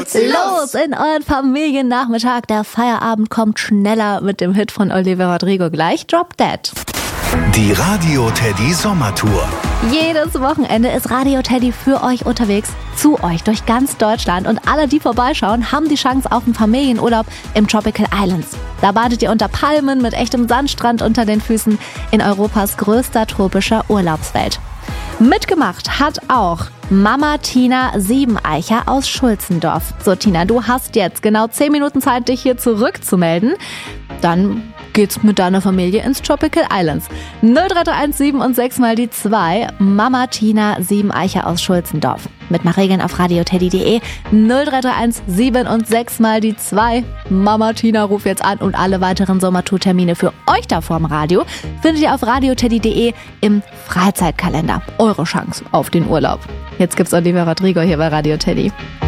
geht's los in euren Familiennachmittag. Der Feierabend kommt schneller mit dem Hit von Olivia Rodrigo. Gleich Drop Dead. Die Radio Teddy Sommertour. Jedes Wochenende ist Radio Teddy für euch unterwegs, zu euch durch ganz Deutschland. Und alle, die vorbeischauen, haben die Chance auf einen Familienurlaub im Tropical Islands. Da badet ihr unter Palmen mit echtem Sandstrand unter den Füßen in Europas größter tropischer Urlaubswelt. Mitgemacht hat auch Mama Tina Siebeneicher aus Schulzendorf. So Tina, du hast jetzt genau 10 Minuten Zeit, dich hier zurückzumelden. Dann geht's mit deiner Familie ins Tropical Islands. 0331 7 und 6 mal die 2. Mama Tina Siebeneicher aus Schulzendorf. Mitmachen auf radioteddy.de. 0331 7 und 6 mal die 2. Mama Tina ruft jetzt an und alle weiteren Sommertour-Termine für euch da vorm Radio findet ihr auf radioteddy.de im Freizeitkalender. Eure Chance auf den Urlaub. Jetzt gibt's Olivia Rodrigo hier bei Radio Teddy.